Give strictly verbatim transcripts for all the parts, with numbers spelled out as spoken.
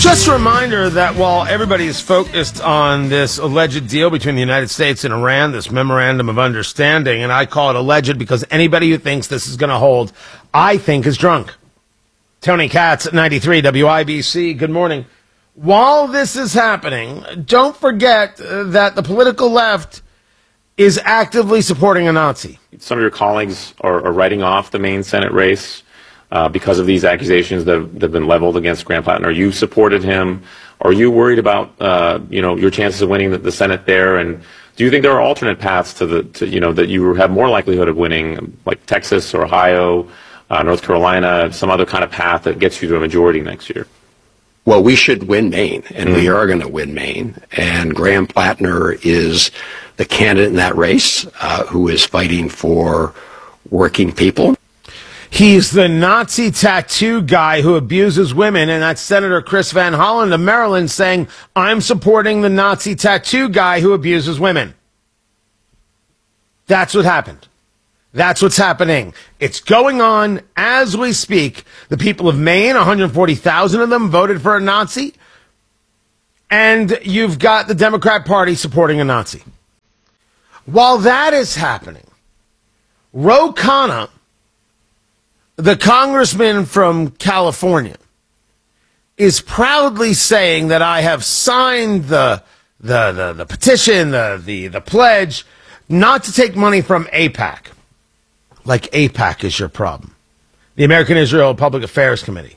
Just a reminder that while everybody is focused on this alleged deal between the United States and Iran, this memorandum of understanding, and I call it alleged because anybody who thinks this is going to hold, I think is drunk. Tony Katz at ninety-three W I B C, good morning. While this is happening, don't forget that the political left is actively supporting a Nazi. Some of your colleagues are, are writing off the Maine Senate race uh, because of these accusations that have, that have been leveled against Graham Platten. Are you supported him? Are you worried about uh, you know your chances of winning the, the Senate there? And do you think there are alternate paths to the to, you know that you have more likelihood of winning, like Texas or Ohio, uh, North Carolina, some other kind of path that gets you to a majority next year? Well, we should win Maine, and mm-hmm. we are going to win Maine. And Graham Platten is the candidate in that race uh, who is fighting for working people. He's the Nazi tattoo guy who abuses women, and that's Senator Chris Van Hollen of Maryland saying, I'm supporting the Nazi tattoo guy who abuses women. That's what happened. That's what's happening. It's going on as we speak. The people of Maine, one hundred forty thousand of them voted for a Nazi, and you've got the Democrat Party supporting a Nazi. While that is happening, Ro Khanna, the congressman from California, is proudly saying that I have signed the the the, the petition, the, the the pledge, not to take money from AIPAC. Like AIPAC is your problem. The American Israel Public Affairs Committee.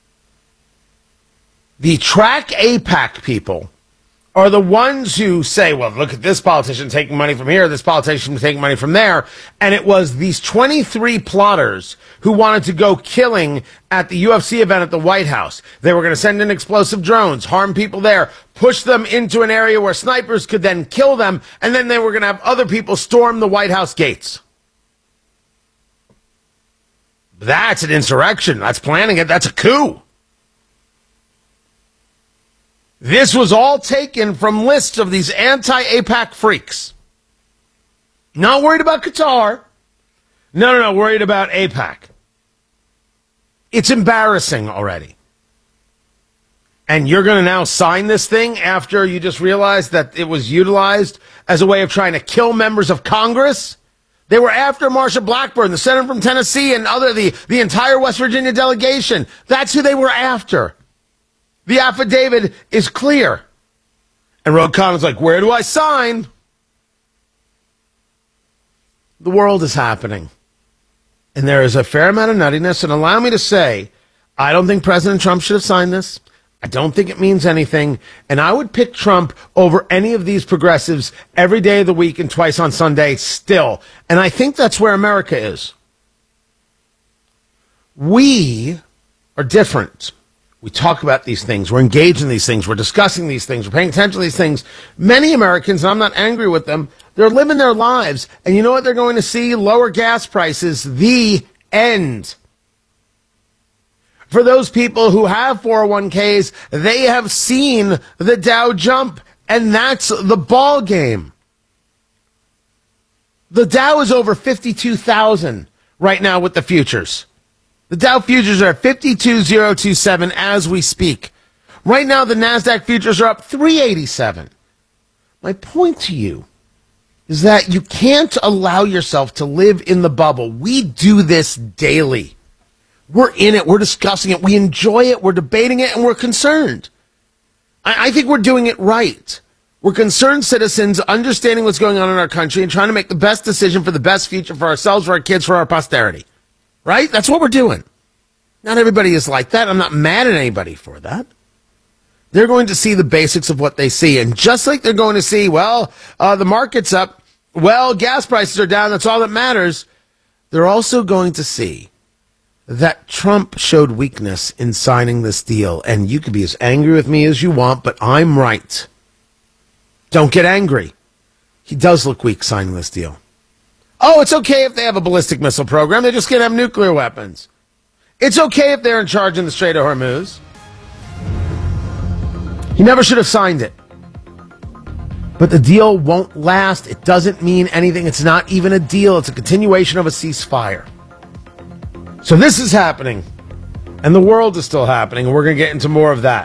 The track AIPAC people are the ones who say, well, look at this politician taking money from here, this politician taking money from there. And it was these twenty-three plotters who wanted to go killing at the U F C event at the White House. They were going to send in explosive drones, harm people there, push them into an area where snipers could then kill them, and then they were going to have other people storm the White House gates. That's an insurrection. That's planning it. That's a coup. This was all taken from lists of these anti-AIPAC freaks. Not worried about Qatar. No, no, no, worried about AIPAC. It's embarrassing already. And you're going to now sign this thing after you just realized that it was utilized as a way of trying to kill members of Congress? They were after Marsha Blackburn, the senator from Tennessee, and other the, the entire West Virginia delegation. That's who they were after. The affidavit is clear. And Ro Khanna's like, where do I sign? The world is happening. And there is a fair amount of nuttiness. And allow me to say, I don't think President Trump should have signed this. I don't think it means anything. And I would pick Trump over any of these progressives every day of the week and twice on Sunday still. And I think that's where America is. We are different. We talk about these things. We're engaged in these things. We're discussing these things. We're paying attention to these things. Many Americans, and I'm not angry with them, they're living their lives. And you know what they're going to see? Lower gas prices. The end. For those people who have four oh one k's, they have seen the Dow jump, and that's the ball game. The Dow is over fifty-two thousand right now with the futures. The Dow futures are at fifty-two thousand twenty-seven as we speak. Right now, the NASDAQ futures are up three eighty-seven. My point to you is that you can't allow yourself to live in the bubble. We do this daily. We're in it. We're discussing it. We enjoy it. We're debating it, and we're concerned. I, I think we're doing it right. We're concerned citizens understanding what's going on in our country and trying to make the best decision for the best future for ourselves, for our kids, for our posterity. Right? That's what we're doing. Not everybody is like that. I'm not mad at anybody for that. They're going to see the basics of what they see. And just like they're going to see, well, uh, the market's up, well, gas prices are down, that's all that matters, they're also going to see that Trump showed weakness in signing this deal. And you can be as angry with me as you want, but I'm right. Don't get angry. He does look weak signing this deal. Oh, it's okay if they have a ballistic missile program. They just can't have nuclear weapons. It's okay if they're in charge in the Strait of Hormuz. He never should have signed it. But the deal won't last. It doesn't mean anything. It's not even a deal. It's a continuation of a ceasefire. So this is happening, and the world is still happening, and we're going to get into more of that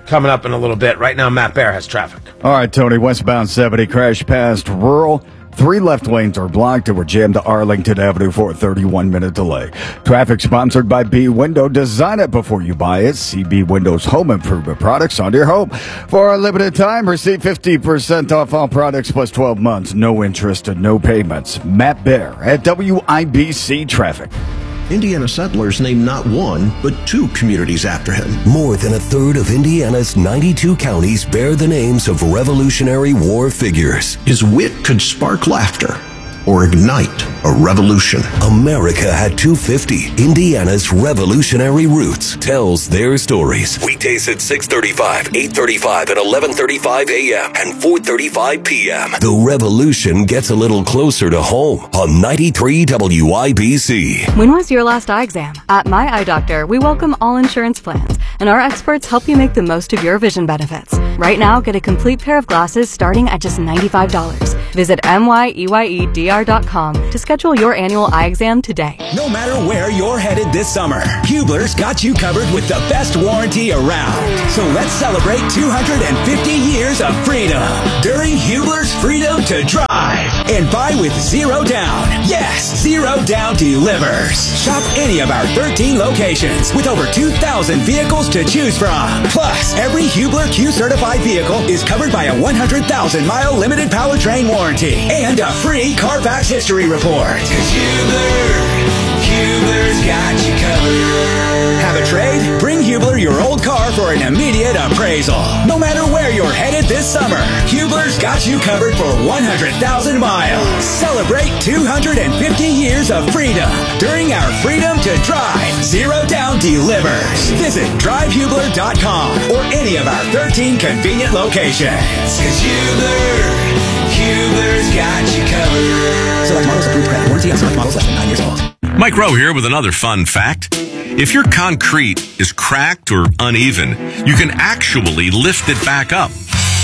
coming up in a little bit. Right now, Matt Bear has traffic. All right, Tony, westbound seventy crash past Rural. Three left lanes are blocked and were jammed to Arlington Avenue for a thirty-one minute delay. Traffic sponsored by B Window. Design it before you buy it. See B Window's home improvement products on your home. For a limited time, receive fifty percent off all products plus twelve months. No interest and no payments. Matt Bear at W I B C Traffic. Indiana settlers named not one, but two communities after him. More than a third of Indiana's ninety-two counties bear the names of Revolutionary War figures. His wit could spark laughter or ignite a revolution. America had two fifty. Indiana's revolutionary roots tells their stories. Weekdays at six thirty-five, eight thirty-five, and eleven thirty-five a.m. and four thirty-five p.m. The revolution gets a little closer to home on ninety-three W I B C. When was your last eye exam? At My Eye Doctor, we welcome all insurance plans, and our experts help you make the most of your vision benefits. Right now, get a complete pair of glasses starting at just ninety-five dollars. Visit M Y E Y E D R dot com to schedule your annual eye exam today. No matter where you're headed this summer, Hubler's got you covered with the best warranty around. So let's celebrate two hundred fifty years of freedom during Hubler's Freedom to Drive. And buy with zero down. Yes, zero down delivers. Shop any of our thirteen locations with over two thousand vehicles to choose from. Plus, every Hubler Q-certified vehicle is covered by a one hundred thousand mile limited powertrain warranty and a free Carfax history report. Hubler, Hubler's got you covered. Have a trade? Bring Hubler your old car for an immediate appraisal. No matter where you're headed this summer, Hubler's got you covered for one hundred thousand miles. Celebrate two hundred fifty years of freedom during our Freedom to Drive Zero Down Delivers. Visit drive hubler dot com or any of our thirteen convenient locations. Cause Hubler, Hubler's got you covered. Select models approved credit. Warranty on select models less than nine years old. Mike Rowe here with another fun fact. If your concrete is cracked or uneven, you can actually lift it back up.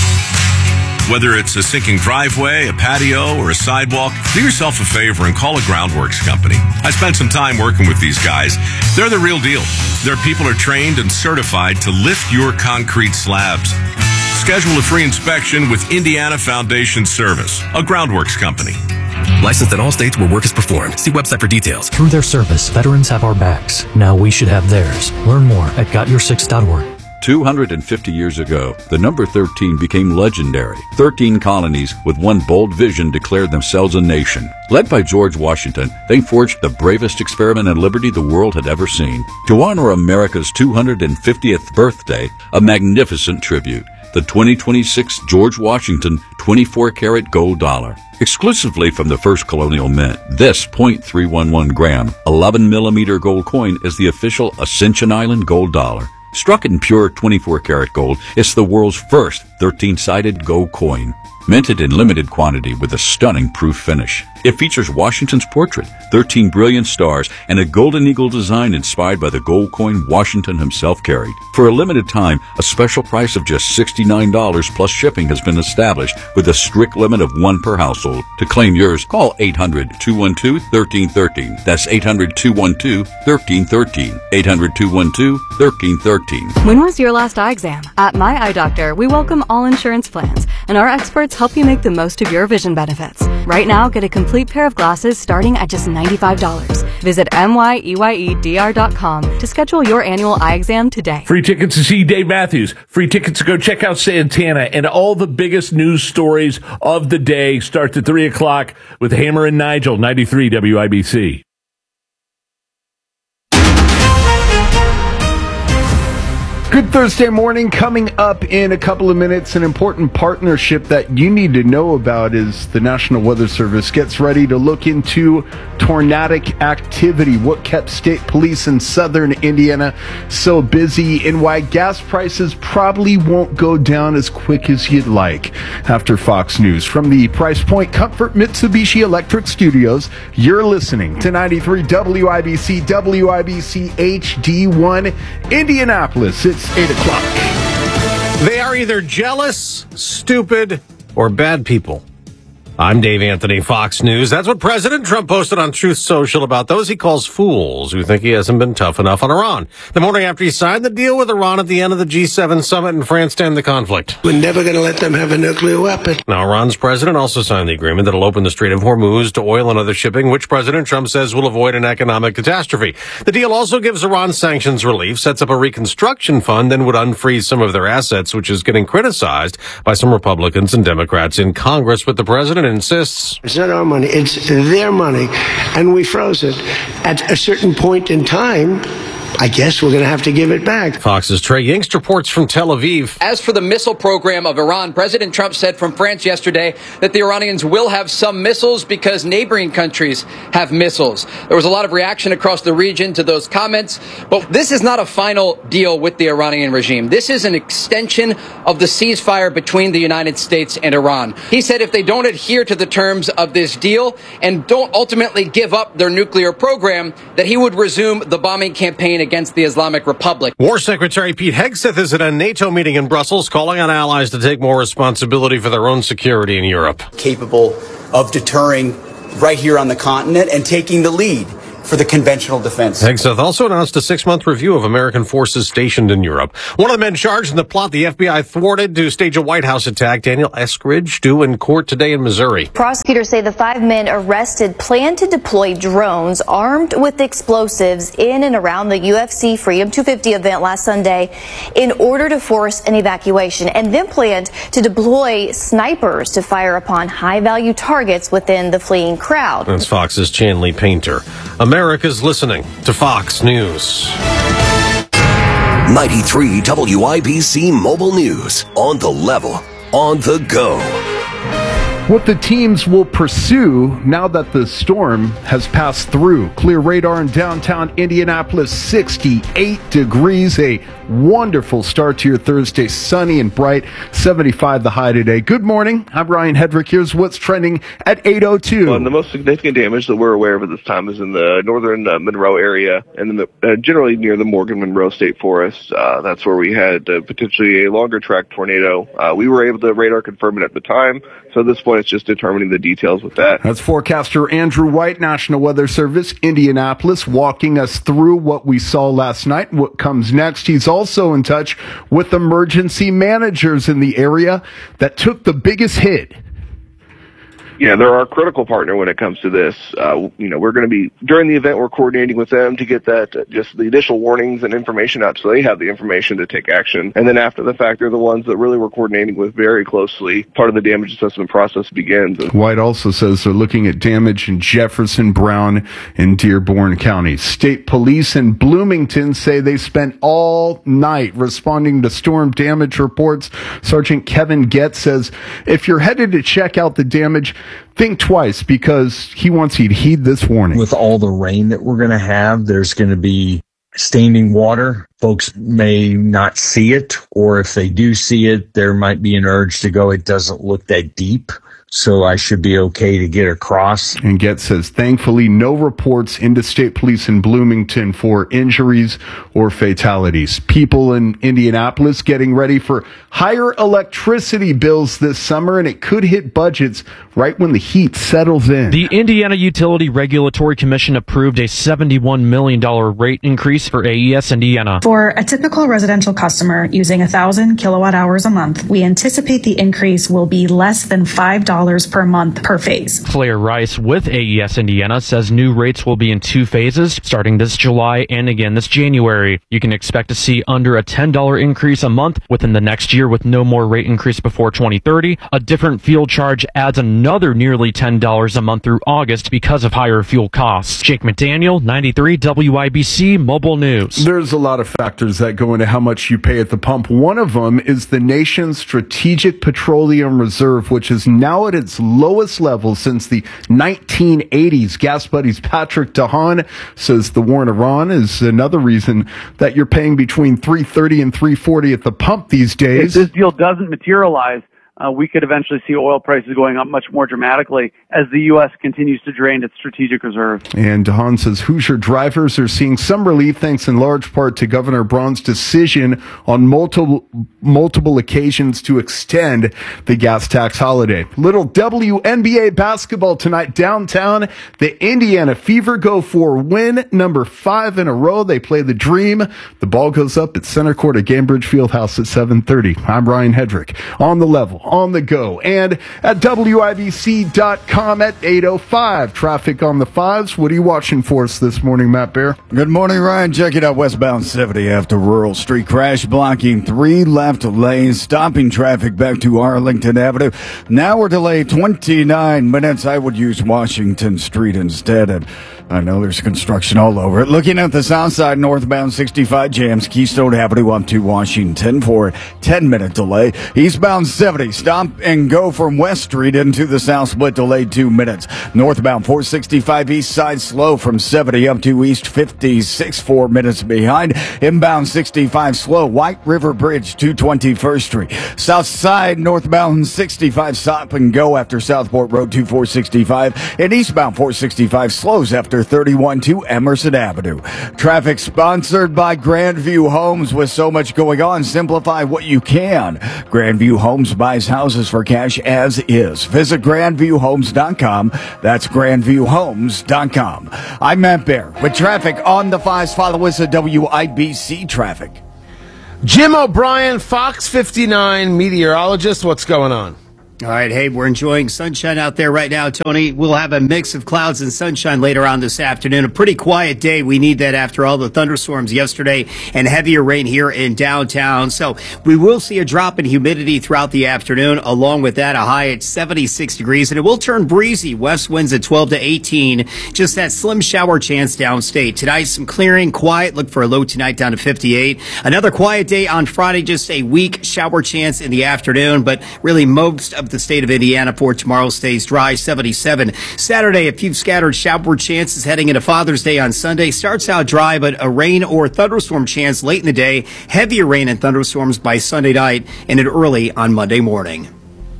Whether it's a sinking driveway, a patio, or a sidewalk, do yourself a favor and call a Groundworks company. I spent some time working with these guys. They're the real deal. Their people are trained and certified to lift your concrete slabs. Schedule a free inspection with Indiana Foundation Service, a Groundworks company. Licensed in all states where work is performed. See website for details. Through their service, veterans have our backs. Now we should have theirs. Learn more at got your six dot org. two hundred fifty years ago, the number thirteen became legendary. thirteen colonies with one bold vision declared themselves a nation. Led by George Washington, they forged the bravest experiment in liberty the world had ever seen. To honor America's two hundred fiftieth birthday, a magnificent tribute. The twenty twenty-six George Washington twenty-four karat gold dollar. Exclusively from the first colonial mint, this point three one one gram, eleven millimeter gold coin is the official Ascension Island gold dollar. Struck in pure twenty-four karat gold, it's the world's first thirteen-sided gold coin. Minted in limited quantity with a stunning proof finish. It features Washington's portrait, thirteen brilliant stars, and a golden eagle design inspired by the gold coin Washington himself carried. For a limited time, a special price of just sixty-nine dollars plus shipping has been established with a strict limit of one per household. To claim yours, call eight hundred, two one two, one three one three. That's eight hundred, two one two, one three one three. eight hundred, two one two, one three one three. When was your last eye exam? At My Eye Doctor, we welcome all insurance plans, and our experts help you make the most of your vision benefits. Right now, get a complete pair of glasses starting at just ninety-five dollars. Visit M Y E Y E D R dot com to schedule your annual eye exam today. Free tickets to see Dave Matthews. Free tickets to go check out Santana. And all the biggest news stories of the day starts at three o'clock with Hammer and Nigel, ninety-three W I B C. Good Thursday morning. Coming up in a couple of minutes, an important partnership that you need to know about is the National Weather Service gets ready to look into tornadic activity, what kept state police in southern Indiana so busy, and why gas prices probably won't go down as quick as you'd like. After Fox News, from the Price Point Comfort Mitsubishi Electric Studios, you're listening to ninety-three W I B C, W I B C H D one, Indianapolis. It's eight o'clock. They are either jealous, stupid, or bad people. I'm Dave Anthony, Fox News. That's what President Trump posted on Truth Social about those he calls fools who think he hasn't been tough enough on Iran. The morning after he signed the deal with Iran at the end of the G seven summit in France to end the conflict. We're never going to let them have a nuclear weapon. Now, Iran's president also signed the agreement that'll open the Strait of Hormuz to oil and other shipping, which President Trump says will avoid an economic catastrophe. The deal also gives Iran sanctions relief, sets up a reconstruction fund, and would unfreeze some of their assets, which is getting criticized by some Republicans and Democrats in Congress, but the president insists it's not our money, it's their money, and we froze it. At a certain point in time, I guess we're going to have to give it back. Fox's Trey Yingst reports from Tel Aviv. As for the missile program of Iran, President Trump said from France yesterday that the Iranians will have some missiles because neighboring countries have missiles. There was a lot of reaction across the region to those comments, but this is not a final deal with the Iranian regime. This is an extension of the ceasefire between the United States and Iran. He said if they don't adhere to the terms of this deal and don't ultimately give up their nuclear program, that he would resume the bombing campaign against the Islamic Republic. War Secretary Pete Hegseth is at a NATO meeting in Brussels, calling on allies to take more responsibility for their own security in Europe. Capable of deterring right here on the continent and taking the lead for the conventional defense. Hegseth also announced a six-month review of American forces stationed in Europe. One of the men charged in the plot the F B I thwarted to stage a White House attack, Daniel Eskridge, due in court today in Missouri. Prosecutors say the five men arrested plan to deploy drones armed with explosives in and around the U F C Freedom two fifty event last Sunday in order to force an evacuation, and then planned to deploy snipers to fire upon high-value targets within the fleeing crowd. That's Fox's Chanley Painter. America's listening to Fox News. ninety-three W I B C Mobile News. On the level, on the go. What the teams will pursue now that the storm has passed through. Clear radar in downtown Indianapolis, sixty-eight degrees. A wonderful start to your Thursday, sunny and bright, seventy-five the high today. Good morning. I'm Ryan Hedrick. Here's what's trending at eight oh two. Well, the most significant damage that we're aware of at this time is in the northern uh, Monroe area and in the, uh, generally near the Morgan Monroe State Forest. Uh, that's where we had uh, potentially a longer track tornado. Uh, we were able to radar confirm it at the time. So at this point, it's just determining the details with that. That's forecaster Andrew White, National Weather Service, Indianapolis, walking us through what we saw last night, what comes next. He's also in touch with emergency managers in the area that took the biggest hit. Yeah, they're our critical partner when it comes to this. Uh, you know, we're going to be, during the event, we're coordinating with them to get that, uh, just the initial warnings and information out so they have the information to take action. And then after the fact, they're the ones that really we're coordinating with very closely. Part of the damage assessment process begins. White also says they're looking at damage in Jefferson, Brown, and Dearborn counties. State police in Bloomington say they spent all night responding to storm damage reports. Sergeant Kevin Getz says if you're headed to check out the damage, think twice, because he wants you to heed this warning. With all the rain that we're going to have, there's going to be standing water. Folks may not see it, or if they do see it, there might be an urge to go, it doesn't look that deep, so I should be okay to get across. And Getz says, thankfully, no reports into state police in Bloomington for injuries or fatalities. People in Indianapolis getting ready for higher electricity bills this summer, and it could hit budgets right when the heat settles in. The Indiana Utility Regulatory Commission approved a seventy-one million dollars rate increase for A E S Indiana. For a typical residential customer using one thousand kilowatt hours a month, we anticipate the increase will be less than five dollars per month per phase. Claire Rice with A E S Indiana says new rates will be in two phases, starting this July and again this January. You can expect to see under a ten dollars increase a month within the next year, with no more rate increase before twenty thirty. A different fuel charge adds another nearly ten dollars a month through August because of higher fuel costs. Jake McDaniel, ninety-three W I B C Mobile News. There's a lot of factors that go into how much you pay at the pump. One of them is the nation's Strategic Petroleum Reserve, which is now at its lowest level since the nineteen eighties. Gas Buddies Patrick DeHaan says the war in Iran is another reason that you're paying between three thirty and three forty at the pump these days. If this deal doesn't materialize, uh, we could eventually see oil prices going up much more dramatically as the U S continues to drain its strategic reserves. And DeHaan says Hoosier drivers are seeing some relief thanks in large part to Governor Braun's decision on multiple multiple occasions to extend the gas tax holiday. Little W N B A basketball tonight downtown. The Indiana Fever go for win number five in a row. They play the Dream. The ball goes up at center court at Gainbridge Fieldhouse at seven thirty. I'm Ryan Hedrick on the level, on the go, and at W I B C dot com at eight oh five. Traffic on the fives. What are you watching for us this morning, Matt Bear? Good morning, Ryan. Check it out. Westbound seventy after Rural Street crash blocking three left lanes, stopping traffic back to Arlington Avenue. Now we're delayed twenty-nine minutes. I would use Washington Street instead. And I know there's construction all over it. Looking at the south side, northbound sixty-five jams Keystone Avenue up to Washington for a ten minute delay. Eastbound seventy, stop and go from West Street into the south split, delayed two minutes. Northbound four sixty-five east side slow from seventy up to East fifty-six, four minutes behind. Inbound sixty-five slow, White River Bridge to twenty-first Street. South side, northbound sixty-five stop and go after Southport Road to four sixty-five. And eastbound four sixty-five slows after thirty-one to Emerson Avenue. Traffic sponsored by Grandview Homes. With so much going on, simplify what you can. Grandview Homes buys houses for cash as is. Visit grandview homes dot com. That's grandview homes dot com. I'm Matt Bear with traffic on the fives. Follow us at W I B C Traffic. Jim O'Brien, Fox fifty-nine meteorologist. What's going on? All right, hey, we're enjoying sunshine out there right now, Tony. We'll have a mix of clouds and sunshine later on this afternoon. A pretty quiet day. We need that after all the thunderstorms yesterday and heavier rain here in downtown. So we will see a drop in humidity throughout the afternoon. Along with that, a high at seventy-six degrees, and it will turn breezy. West winds at twelve to eighteen. Just that slim shower chance downstate. Tonight, some clearing, quiet. Look for a low tonight down to fifty-eight. Another quiet day on Friday, just a weak shower chance in the afternoon, but really most of the state of Indiana for tomorrow stays dry, seventy-seven. Saturday, a few scattered shower chances heading into Father's Day on Sunday. Starts out dry, but a rain or thunderstorm chance late in the day. Heavier rain and thunderstorms by Sunday night and it early on Monday morning.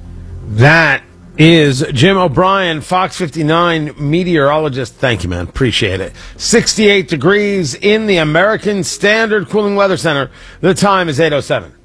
That is Jim O'Brien, Fox fifty-nine meteorologist. Thank you, man. Appreciate it. sixty-eight degrees in the American Standard Cooling Weather Center. The time is eight oh seven.